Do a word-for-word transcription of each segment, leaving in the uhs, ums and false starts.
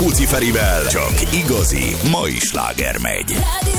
Puci Ferivel csak igazi mai sláger megy.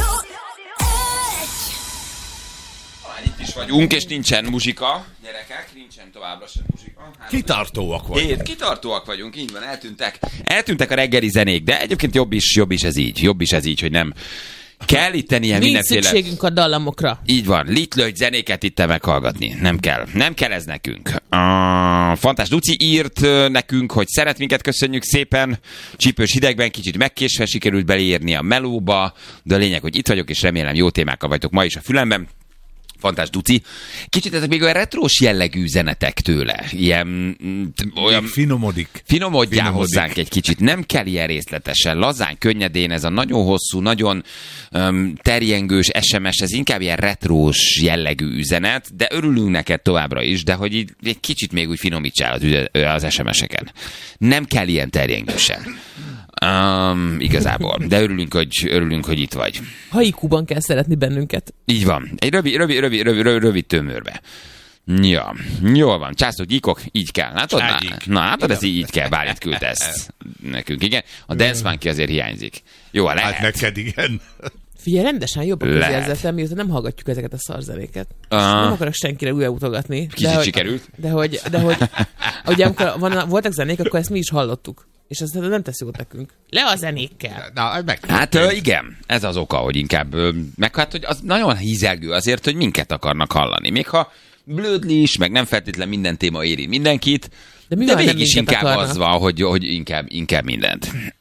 Itt is vagyunk, és nincsen muzsika, gyerekek, nincsen továbbra sem muzsika. Hát, kitartóak vagyunk. Én, kitartóak vagyunk, így van, eltűntek. Eltűntek a reggeli zenék, de egyébként jobb is, jobb is ez így, jobb is ez így, hogy nem kell itten ilyen nincs mindenféle... szükségünk a dallamokra. Így van, litlőgy zenéket itt meghallgatni. Nem kell, nem kell ez nekünk. Uh, Fantás Luci írt uh, nekünk, hogy szeret minket, köszönjük szépen. Csípős hidegben kicsit megkésve sikerült beleírni a melóba, de a lényeg, hogy itt vagyok, és remélem jó témákkal vagytok ma is a fülemben. Fantás Duci. Kicsit ezek még olyan retrós jellegű zenetek tőle. Ilyen... Olyan... Finomodik. Finomodjál Finomodik. hozzánk egy kicsit. Nem kell ilyen részletesen. Lazán, könnyedén ez a nagyon hosszú, nagyon um, terjengős es em es, ez inkább ilyen retrós jellegű üzenet, de örülünk neked továbbra is, de hogy így egy kicsit még úgy finomítsál az, az es em es-eken. Nem kell ilyen terjengősen. Um, igazából. De örülünk, hogy, örülünk, hogy itt vagy. Haikuban kell szeretni bennünket. Így van. Egy rövid, rövid, rövid, rövid, rövid, rövid tömörbe. Ja, jól van. Császok, gyíkok, így kell. Látod? Na, na látod, ez így, így kell. Bálint küldte ezt nekünk, igen. A Dance Monkey azért hiányzik. Jó, lehet. Hát neked igen. Figyelj, rendesen jobb a Lehet. közérzetem, mióta nem hallgatjuk ezeket a szarzenéket. Ah. Nem akarok senkire újra utogatni. Kicsit de hogy, sikerült. De hogy, de hogy ugye amikor van, voltak zenék, akkor ezt mi is hallottuk. És azt nem tesz jót nekünk. Le a zenékkel. Na, meg... Hát ö, igen, ez az oka, hogy inkább, ö, meg hát, hogy az nagyon hízelgő azért, hogy minket akarnak hallani. Még ha blödli is, meg nem feltétlen minden téma éri mindenkit, De, mi de van, mégis minket inkább akarnak? az van, hogy, hogy inkább, inkább mindent.